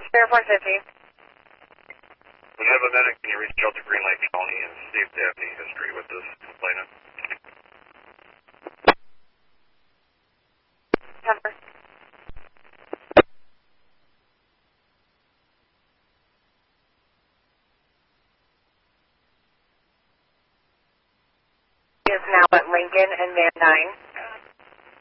Airport 50. When you have a minute, can you reach out to Green Lake County and see if they have any history with this complainant? Cover. Is now at Lincoln and Van Dyne.